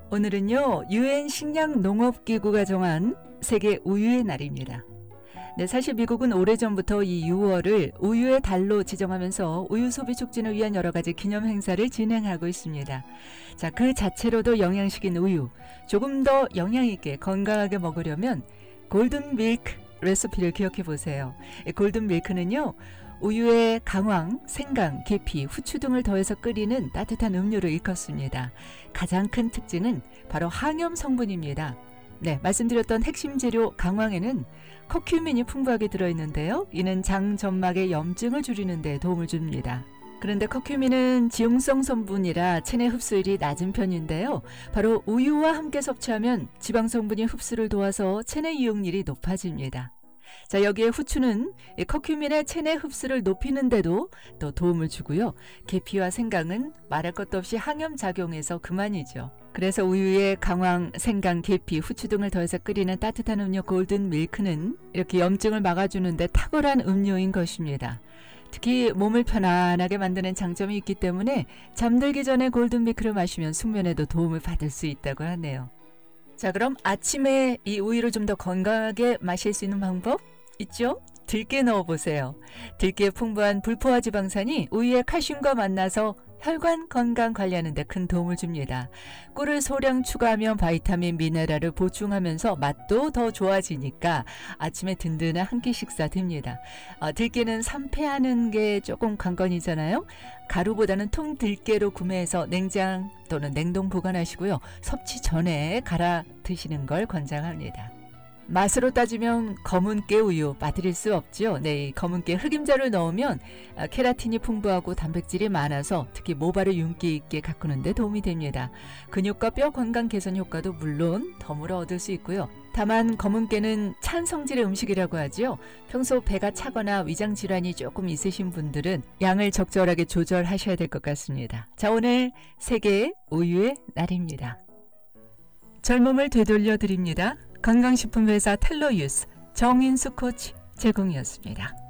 오늘은요, 유엔 식량농업기구가 정한 세계 우유의 날입니다. 네, 사실 미국은 오래전부터 이 6월을 우유의 달로 지정하면서 우유 소비 촉진을 위한 여러 가지 기념 행사를 진행하고 있습니다. 자, 그 자체로도 영양식인 우유, 조금 더 영양 있게 건강하게 먹으려면 골든 밀크 레시피를 기억해 보세요. 골든 밀크는요, 우유에 강황, 생강, 계피, 후추 등을 더해서 끓이는 따뜻한 음료를 일컫습니다. 가장 큰 특징은 바로 항염 성분입니다. 네, 말씀드렸던 핵심 재료 강황에는 커큐민이 풍부하게 들어있는데요. 이는 장 점막의 염증을 줄이는 데 도움을 줍니다. 그런데 커큐민은 지용성 성분이라 체내 흡수율이 낮은 편인데요. 바로 우유와 함께 섭취하면 지방 성분이 흡수를 도와서 체내 이용률이 높아집니다. 자, 여기에 후추는 커큐민의 체내 흡수를 높이는 데도 또 도움을 주고요. 계피와 생강은 말할 것도 없이 항염 작용해서 그만이죠. 그래서 우유에 강황, 생강, 계피, 후추 등을 더해서 끓이는 따뜻한 음료 골든 밀크는 이렇게 염증을 막아주는데 탁월한 음료인 것입니다. 특히 몸을 편안하게 만드는 장점이 있기 때문에 잠들기 전에 골든 밀크를 마시면 숙면에도 도움을 받을 수 있다고 하네요. 자, 그럼 아침에 이 우유를 좀 더 건강하게 마실 수 있는 방법 있죠? 들깨 넣어보세요. 들깨의 풍부한 불포화 지방산이 우유에 칼슘과 만나서 혈관 건강 관리하는 데 큰 도움을 줍니다. 꿀을 소량 추가하면 바이타민, 미네랄을 보충하면서 맛도 더 좋아지니까 아침에 든든한 한 끼 식사 됩니다. 들깨는 산패하는 게 조금 관건이잖아요. 가루보다는 통 들깨로 구매해서 냉장 또는 냉동 보관하시고요. 섭취 전에 갈아 드시는 걸 권장합니다. 맛으로 따지면 검은깨 우유 빠뜨릴 수 없죠. 네, 검은깨 흑임자를 넣으면 케라틴이 풍부하고 단백질이 많아서 특히 모발을 윤기 있게 가꾸는 데 도움이 됩니다. 근육과 뼈 건강 개선 효과도 물론 덤으로 얻을 수 있고요. 다만 검은깨는 찬 성질의 음식이라고 하죠. 평소 배가 차거나 위장 질환이 조금 있으신 분들은 양을 적절하게 조절하셔야 될 것 같습니다. 자, 오늘 세계 우유의 날입니다. 젊음을 되돌려 드립니다. 건강식품 회사 텔로유스 정인수 코치 제공이었습니다.